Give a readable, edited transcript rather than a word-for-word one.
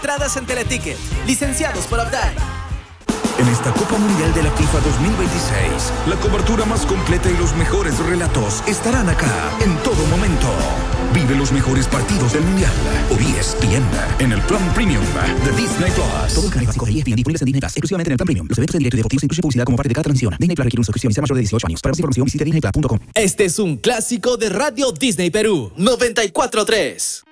Entradas en Teleticket, licenciados por Updike. En esta Copa Mundial de la FIFA 2026, la cobertura más completa y los mejores relatos estarán acá en todo momento. Vive los mejores partidos del Mundial. O ESPN en el plan premium de Disney Plus. Todos los canales básicos de ESPN disponibles en Disney Plus, exclusivamente en el plan premium. Los eventos en directo y deportivos incluyen publicidad como parte de cada transmisión. Disney Plus requiere una suscripción y sea mayor de 18 años. Para más información visite disneyplus.com. Este es un clásico de Radio Disney Perú 94.3.